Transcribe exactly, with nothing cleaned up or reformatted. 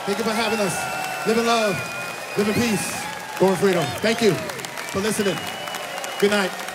Thank you for having us. Live in love, live in peace, go in freedom. Thank you for listening. Good night.